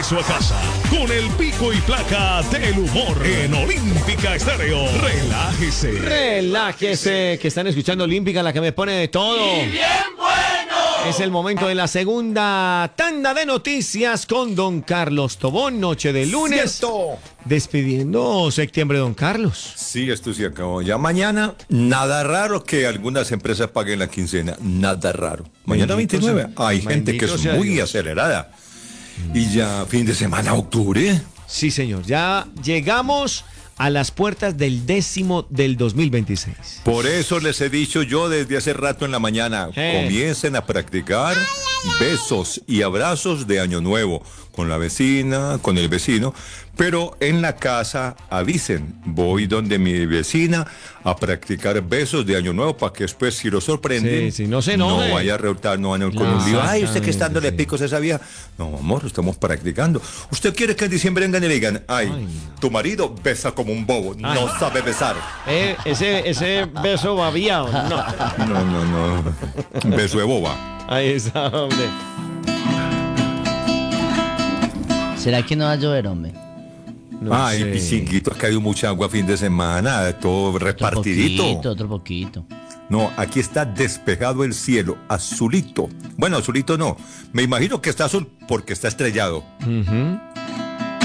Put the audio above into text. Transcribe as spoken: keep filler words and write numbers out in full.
regreso a casa con el pico y placa del humor en Olímpica Estéreo. Relájese. Relájese, que están escuchando Olímpica, la que me pone de todo. ¡Y bien bueno! Es el momento de la segunda tanda de noticias con don Carlos Tobón, noche de lunes. ¡Cierto! Despidiendo septiembre, don Carlos. Sí, esto se acabó. Ya mañana, nada raro que algunas empresas paguen la quincena. Nada raro. Mañana Bendito veintinueve. sea- Hay gente que bendito es sea muy Dios. acelerada. Y ya fin de semana, octubre. Sí, señor, ya llegamos a las puertas del décimo del dos mil veintiséis. Por eso les he dicho yo desde hace rato en la mañana, Eh. comiencen a practicar besos y abrazos de Año Nuevo con la vecina, con el vecino, pero en la casa avisen, voy donde mi vecina a practicar besos de Año Nuevo para que después si lo sorprenden, Sí, sí, no se enoje. no vaya a reholtar, no van a ir con Claro, un lío. Ay, usted que está dándole exactamente, picos a esa vieja. No, amor, estamos practicando. ¿Usted quiere que en diciembre vengan y le digan, ay, Ay. tu marido besa como un bobo, Ay. no sabe besar? Eh, ese, ese beso babiado, no. No, no, no. Beso de boba. Ahí está, hombre. ¿Será que no va a llover, hombre? No Ay, sé. Pisinguito, ha caído mucha agua fin de semana, todo Otro repartidito. poquito, otro poquito. No, aquí está despejado el cielo, azulito. Bueno, azulito no. Me imagino que está azul porque está estrellado. Ujú.